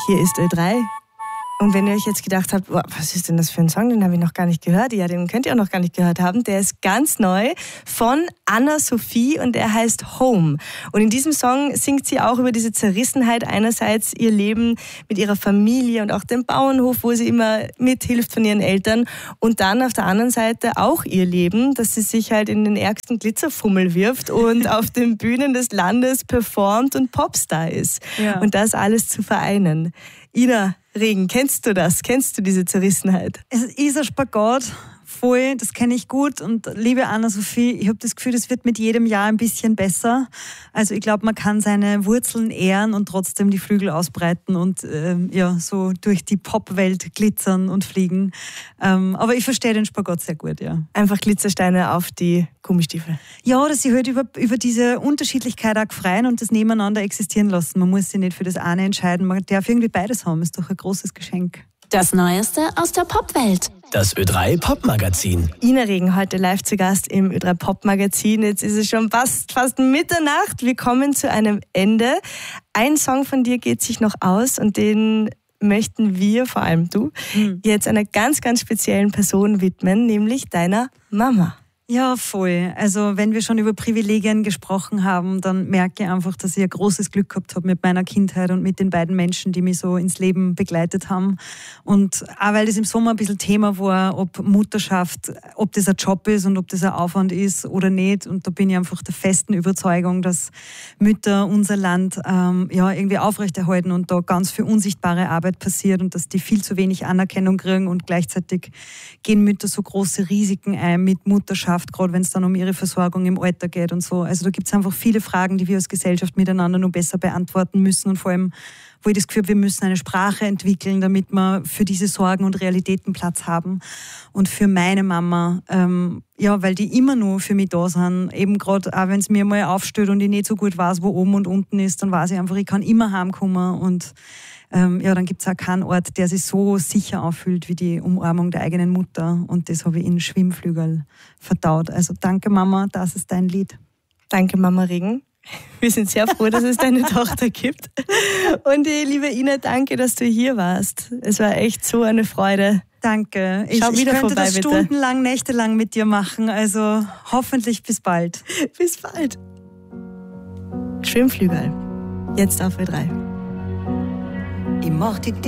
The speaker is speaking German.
Hier ist Ö3. Und wenn ihr euch jetzt gedacht habt, boah, was ist denn das für ein Song, den habe ich noch gar nicht gehört. Ja, den könnt ihr auch noch gar nicht gehört haben. Der ist ganz neu von Anna-Sophie und der heißt Home. Und in diesem Song singt sie auch über diese Zerrissenheit. Einerseits ihr Leben mit ihrer Familie und auch dem Bauernhof, wo sie immer mithilft von ihren Eltern. Und dann auf der anderen Seite auch ihr Leben, dass sie sich halt in den ärgsten Glitzerfummel wirft und auf den Bühnen des Landes performt und Popstar ist. Ja. Und das alles zu vereinen. Ina Regen, kennst du das? Kennst du diese Zerrissenheit? Es ist ein Spagat, voll, das kenne ich gut. Und liebe Anna-Sophie, ich habe das Gefühl, das wird mit jedem Jahr ein bisschen besser. Also ich glaube, man kann seine Wurzeln ehren und trotzdem die Flügel ausbreiten und so durch die Popwelt glitzern und fliegen. Aber ich verstehe den Spagat sehr gut, ja. Einfach Glitzersteine auf die Gummistiefel. Ja, dass sie halt über diese Unterschiedlichkeit auch freien und das nebeneinander existieren lassen. Man muss sich nicht für das eine entscheiden. Man darf irgendwie beides haben. Ist doch ein großes Geschenk. Das Neueste aus der Popwelt. Das Ö3 Popmagazin. Ina Regen heute live zu Gast im Ö3 Popmagazin. Jetzt ist es schon fast Mitternacht. Wir kommen zu einem Ende. Ein Song von dir geht sich noch aus und den möchten wir, vor allem du, jetzt einer ganz, ganz speziellen Person widmen, nämlich deiner Mama. Ja, voll. Also wenn wir schon über Privilegien gesprochen haben, dann merke ich einfach, dass ich ein großes Glück gehabt habe mit meiner Kindheit und mit den beiden Menschen, die mich so ins Leben begleitet haben. Und auch weil das im Sommer ein bisschen Thema war, ob Mutterschaft, ob das ein Job ist und ob das ein Aufwand ist oder nicht. Und da bin ich einfach der festen Überzeugung, dass Mütter unser Land irgendwie aufrechterhalten und da ganz viel unsichtbare Arbeit passiert und dass die viel zu wenig Anerkennung kriegen und gleichzeitig gehen Mütter so große Risiken ein mit Mutterschaft, gerade wenn es dann um ihre Versorgung im Alter geht und so. Also da gibt es einfach viele Fragen, die wir als Gesellschaft miteinander noch besser beantworten müssen und vor allem, wo ich das Gefühl habe, wir müssen eine Sprache entwickeln, damit wir für diese Sorgen und Realitäten Platz haben. Und für meine Mama, weil die immer nur für mich da sind, eben gerade auch wenn es mir mal aufsteht und ich nicht so gut weiß, wo oben und unten ist, dann weiß ich einfach, ich kann immer heimkommen und dann gibt es auch keinen Ort, der sich so sicher anfühlt wie die Umarmung der eigenen Mutter. Und das habe ich in Schwimmflügel verdaut. Also danke Mama, das ist dein Lied. Danke Mama Regen. Wir sind sehr froh, dass es deine Tochter gibt. Und liebe Ina, danke, dass du hier warst. Es war echt so eine Freude. Danke. Ich könnte vorbei, das bitte. stundenlang, nächtelang mit dir machen. Also hoffentlich bis bald. Bis bald. Schwimmflügel. Jetzt auf Ö3. Ich mach die